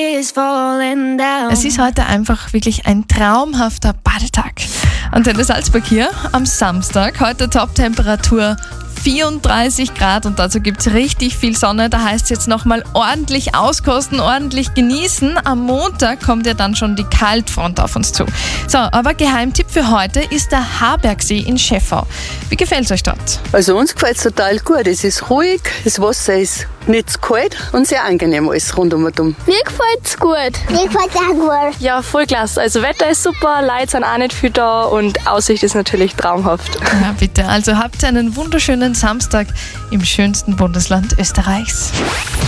Es ist heute einfach wirklich ein traumhafter Badetag. Antenne Salzburg hier am Samstag. Heute Toptemperatur 34 Grad und dazu gibt es richtig viel Sonne. Da heißt es jetzt nochmal ordentlich auskosten, ordentlich genießen. Am Montag kommt ja dann schon die Kaltfront auf uns zu. So, aber Geheimtipp für heute ist der Harbergsee in Schäffau. Wie gefällt es euch dort? Also uns gefällt es total gut. Es ist ruhig, das Wasser ist nicht zu kalt und sehr angenehm alles rundum. Mir gefällt es gut. Mir gefällt es auch gut. Ja, voll klasse. Also Wetter ist super, Leute sind auch nicht viel da und Aussicht ist natürlich traumhaft. Ja, bitte. Also habt einen wunderschönen Samstag im schönsten Bundesland Österreichs.